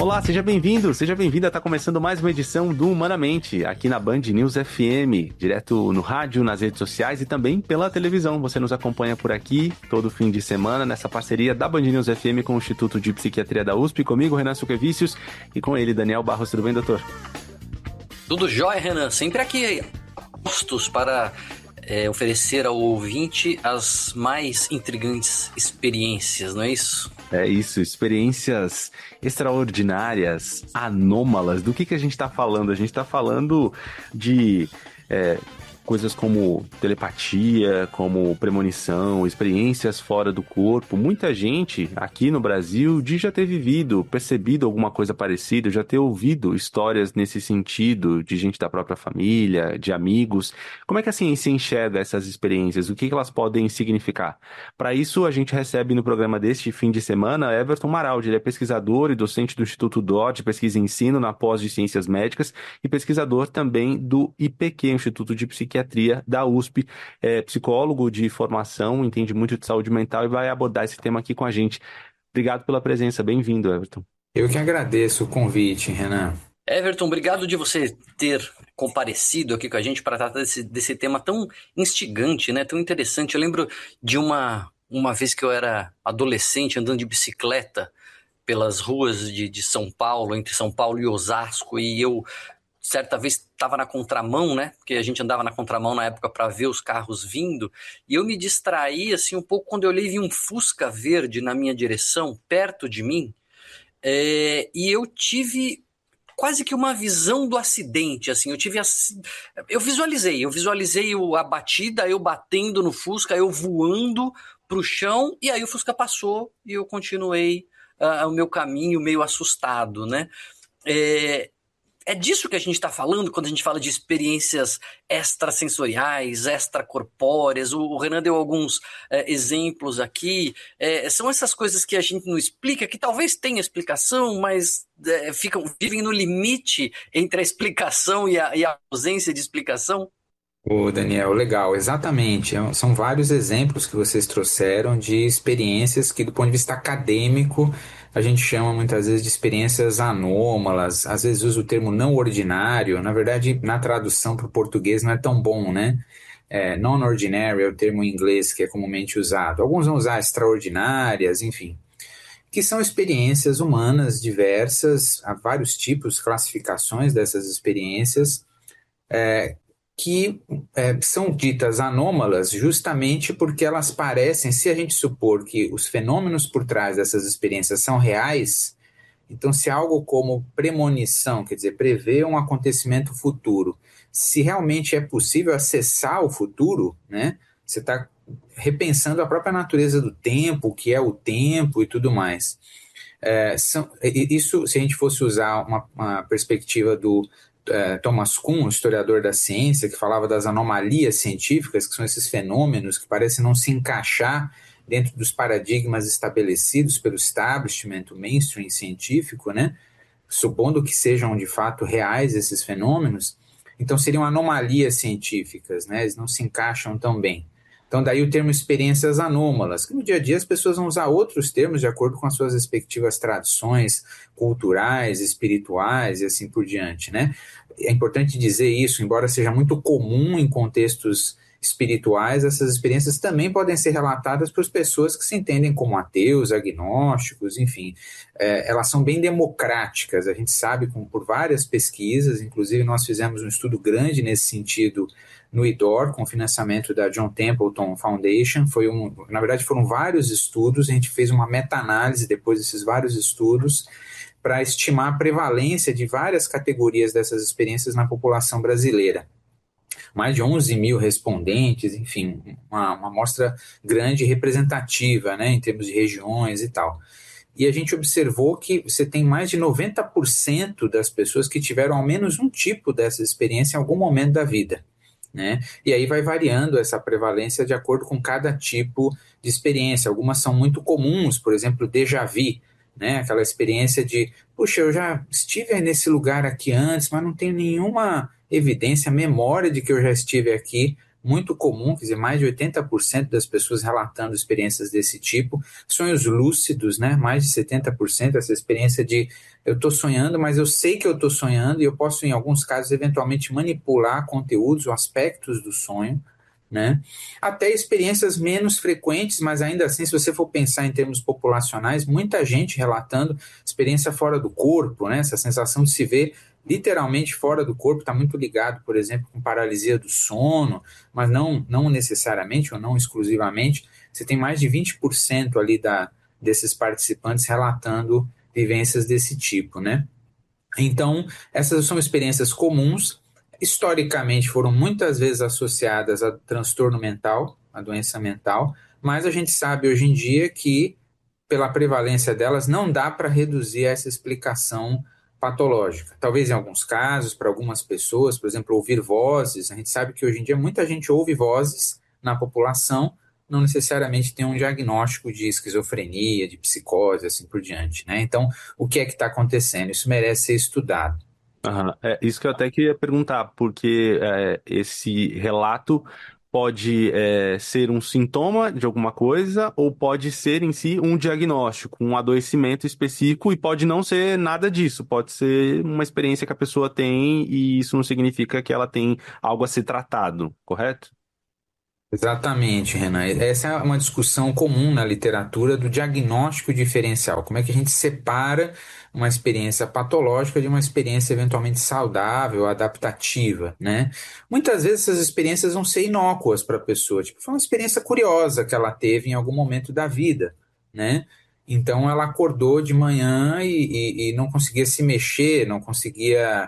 Olá, seja bem-vindo, seja bem-vinda. Está começando mais uma edição do Humanamente, aqui na Band News FM, direto no rádio, nas redes sociais e também pela televisão. Você nos acompanha por aqui todo fim de semana nessa parceria da Band News FM com o Instituto de Psiquiatria da USP, comigo, Renan Suquevicius, e com ele, Daniel Barros. Tudo bem, doutor? Tudo jóia, Renan. Sempre aqui postos para oferecer ao ouvinte as mais intrigantes experiências, não é isso? É isso, experiências extraordinárias, anômalas. Do que a gente está falando? A gente está falando de coisas como telepatia, como premonição, experiências fora do corpo. Muita gente aqui no Brasil diz já ter vivido, percebido alguma coisa parecida, já ter ouvido histórias nesse sentido, de gente da própria família, de amigos. Como é que a ciência enxerga essas experiências? O que elas podem significar? Para isso, a gente recebe no programa deste fim de semana Everton Maraldi. Ele é pesquisador e docente do Instituto DOT de Pesquisa e Ensino na pós de Ciências Médicas e pesquisador também do IPQ, Instituto de Psiquiatria da USP, psicólogo de formação, entende muito de saúde mental e vai abordar esse tema aqui com a gente. Obrigado pela presença, bem-vindo, Everton. Eu que agradeço o convite, Renan. Everton, obrigado de você ter comparecido aqui com a gente para tratar desse tema tão instigante, né? Tão interessante. Eu lembro de uma vez que eu era adolescente andando de bicicleta pelas ruas de São Paulo, entre São Paulo e Osasco, e eu certa vez estava na contramão, né? Porque a gente andava na contramão na época para ver os carros vindo. E eu me distraí assim um pouco quando eu olhei e vi um Fusca verde na minha direção, perto de mim. E eu tive quase que uma visão do acidente, assim. Eu visualizei a batida, eu batendo no Fusca, eu voando pro chão, e aí o Fusca passou e eu continuei o meu caminho meio assustado, né? É disso que a gente está falando quando a gente fala de experiências extrasensoriais, extracorpóreas. O Renan deu alguns exemplos aqui. São essas coisas que a gente não explica, que talvez tenha explicação, mas vivem no limite entre a explicação e a ausência de explicação. Ô, Daniel, legal, exatamente. São vários exemplos que vocês trouxeram de experiências que, do ponto de vista acadêmico, a gente chama muitas vezes de experiências anômalas, às vezes usa o termo não ordinário. Na verdade, na tradução para o português não é tão bom, né? Non-ordinary é o termo em inglês que é comumente usado. Alguns vão usar extraordinárias, enfim. Que são experiências humanas diversas, há vários tipos, classificações dessas experiências, que são ditas anômalas justamente porque elas parecem, se a gente supor que os fenômenos por trás dessas experiências são reais, então se algo como premonição, quer dizer, prever um acontecimento futuro, se realmente é possível acessar o futuro, né, você está repensando a própria natureza do tempo, o que é o tempo e tudo mais. Isso, se a gente fosse usar uma perspectiva do Thomas Kuhn, historiador da ciência, que falava das anomalias científicas, que são esses fenômenos que parecem não se encaixar dentro dos paradigmas estabelecidos pelo establishment, o mainstream científico, né? Supondo que sejam de fato reais esses fenômenos, então seriam anomalias científicas, né? Eles não se encaixam tão bem. Então daí o termo experiências anômalas, que no dia a dia as pessoas vão usar outros termos de acordo com as suas respectivas tradições culturais, espirituais e assim por diante, né? É importante dizer isso, embora seja muito comum em contextos espirituais, essas experiências também podem ser relatadas por pessoas que se entendem como ateus, agnósticos, enfim. Elas são bem democráticas, a gente sabe por várias pesquisas, inclusive nós fizemos um estudo grande nesse sentido no IDOR, com financiamento da John Templeton Foundation. Na verdade, foram vários estudos, a gente fez uma meta-análise depois desses vários estudos para estimar a prevalência de várias categorias dessas experiências na população brasileira. Mais de 11 mil respondentes, enfim, uma amostra grande e representativa, né, em termos de regiões e tal. E a gente observou que você tem mais de 90% das pessoas que tiveram ao menos um tipo dessa experiência em algum momento da vida, né? E aí vai variando essa prevalência de acordo com cada tipo de experiência. Algumas são muito comuns, por exemplo, déjà vu, né? Aquela experiência de, puxa, eu já estive nesse lugar aqui antes, mas não tenho nenhuma evidência, memória de que eu já estive aqui, muito comum, quer dizer, mais de 80% das pessoas relatando experiências desse tipo. Sonhos lúcidos, né? Mais de 70%, essa experiência de eu estou sonhando, mas eu sei que eu estou sonhando e eu posso, em alguns casos, eventualmente manipular conteúdos ou aspectos do sonho, né? Até experiências menos frequentes, mas ainda assim, se você for pensar em termos populacionais, muita gente relatando experiência fora do corpo, né? Essa sensação de se ver literalmente fora do corpo está muito ligado, por exemplo, com paralisia do sono, mas não necessariamente ou não exclusivamente. Você tem mais de 20% ali desses participantes relatando vivências desse tipo, né? Então, essas são experiências comuns, historicamente foram muitas vezes associadas a transtorno mental, a doença mental, mas a gente sabe hoje em dia que, pela prevalência delas, não dá para reduzir essa explicação patológica. Talvez em alguns casos, para algumas pessoas, por exemplo, ouvir vozes, a gente sabe que hoje em dia muita gente ouve vozes na população, não necessariamente tem um diagnóstico de esquizofrenia, de psicose, assim por diante, né? Então, o que é que está acontecendo? Isso merece ser estudado. Aham. É isso que eu até queria perguntar, porque esse relato pode ser um sintoma de alguma coisa ou pode ser em si um diagnóstico, um adoecimento específico e pode não ser nada disso, pode ser uma experiência que a pessoa tem e isso não significa que ela tem algo a ser tratado, correto? Exatamente, Renan. Essa é uma discussão comum na literatura do diagnóstico diferencial. Como é que a gente separa uma experiência patológica de uma experiência eventualmente saudável, adaptativa, né? Muitas vezes essas experiências vão ser inócuas para a pessoa. Tipo, foi uma experiência curiosa que ela teve em algum momento da vida, né? Então ela acordou de manhã e não conseguia se mexer, não conseguia,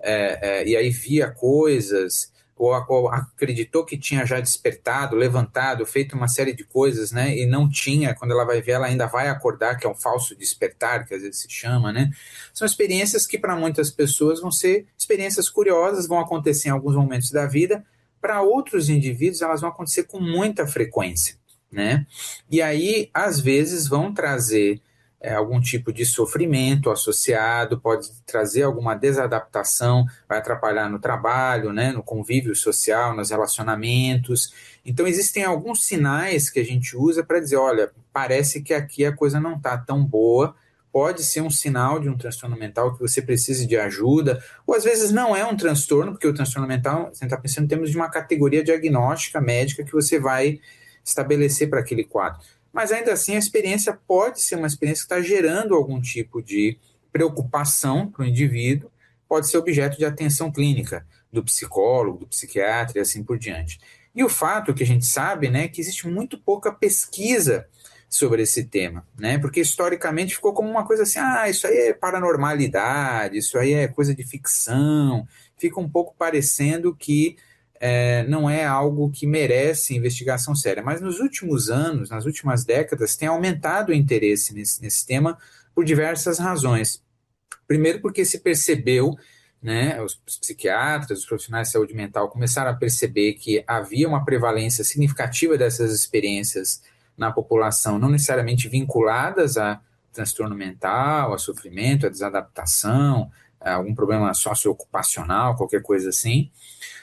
e aí via coisas ou acreditou que tinha já despertado, levantado, feito uma série de coisas, né? E não tinha, quando ela vai ver, ela ainda vai acordar, que é um falso despertar, que às vezes se chama, né? São experiências que para muitas pessoas vão ser experiências curiosas, vão acontecer em alguns momentos da vida, para outros indivíduos elas vão acontecer com muita frequência, né? E aí, às vezes, vão trazer algum tipo de sofrimento associado, pode trazer alguma desadaptação, vai atrapalhar no trabalho, né, no convívio social, nos relacionamentos. Então, existem alguns sinais que a gente usa para dizer, olha, parece que aqui a coisa não está tão boa, pode ser um sinal de um transtorno mental que você precise de ajuda, ou às vezes não é um transtorno, porque o transtorno mental, você está pensando em termos de uma categoria diagnóstica médica que você vai estabelecer para aquele quadro. Mas ainda assim a experiência pode ser uma experiência que está gerando algum tipo de preocupação para o indivíduo, pode ser objeto de atenção clínica do psicólogo, do psiquiatra e assim por diante. E o fato que a gente sabe, né, que existe muito pouca pesquisa sobre esse tema, né, porque historicamente ficou como uma coisa assim, isso aí é paranormalidade, isso aí é coisa de ficção, fica um pouco parecendo que não é algo que merece investigação séria. Mas nos últimos anos, nas últimas décadas, tem aumentado o interesse nesse tema por diversas razões. Primeiro, porque se percebeu, né, os psiquiatras, os profissionais de saúde mental começaram a perceber que havia uma prevalência significativa dessas experiências na população, não necessariamente vinculadas a transtorno mental, a sofrimento, a desadaptação, a algum problema socioocupacional, qualquer coisa assim.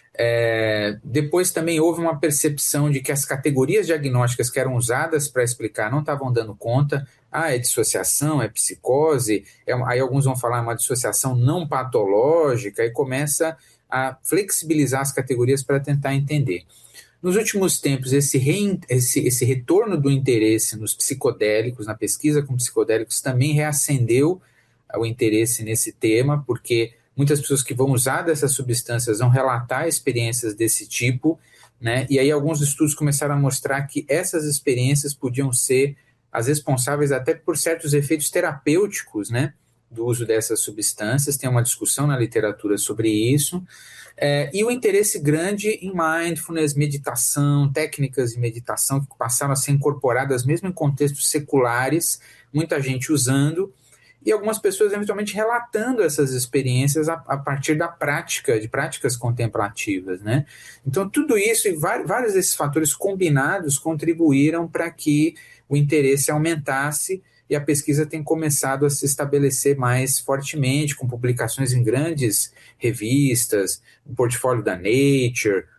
Depois também houve uma percepção de que as categorias diagnósticas que eram usadas para explicar não estavam dando conta. É dissociação, é psicose, aí alguns vão falar uma dissociação não patológica e começa a flexibilizar as categorias para tentar entender. Nos últimos tempos, esse retorno do interesse nos psicodélicos, na pesquisa com psicodélicos, também reacendeu o interesse nesse tema, porque muitas pessoas que vão usar dessas substâncias vão relatar experiências desse tipo, né? E aí alguns estudos começaram a mostrar que essas experiências podiam ser as responsáveis até por certos efeitos terapêuticos, né, do uso dessas substâncias. Tem uma discussão na literatura sobre isso. E o interesse grande em mindfulness, meditação, técnicas de meditação que passaram a ser incorporadas mesmo em contextos seculares, muita gente usando, e algumas pessoas eventualmente relatando essas experiências a partir da prática, de práticas contemplativas, né? Então, tudo isso e vários desses fatores combinados contribuíram para que o interesse aumentasse e a pesquisa tem começado a se estabelecer mais fortemente, com publicações em grandes revistas, o portfólio da Nature,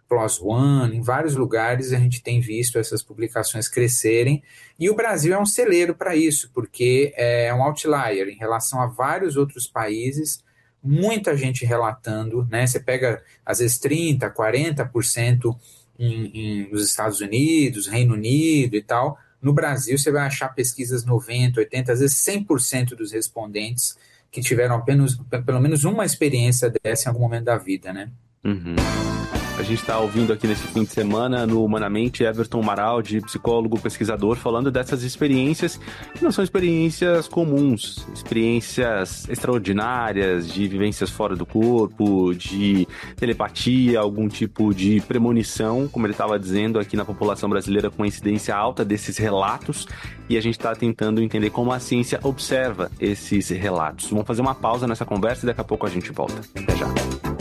PLOS ONE, em vários lugares a gente tem visto essas publicações crescerem, e o Brasil é um celeiro para isso, porque é um outlier em relação a vários outros países, muita gente relatando, né? Você pega às vezes 30%, 40% nos Estados Unidos, Reino Unido e tal. No Brasil você vai achar pesquisas 90%, 80%, às vezes 100% dos respondentes que tiveram pelo menos uma experiência dessa em algum momento da vida, né? Uhum. A gente está ouvindo aqui nesse fim de semana no Humanamente Everton Maraldi, psicólogo, pesquisador, falando dessas experiências que não são experiências comuns, experiências extraordinárias, de vivências fora do corpo, de telepatia, algum tipo de premonição, como ele estava dizendo, aqui na população brasileira com incidência alta desses relatos, e a gente está tentando entender como a ciência observa esses relatos. Vamos fazer uma pausa nessa conversa e daqui a pouco a gente volta. Até já.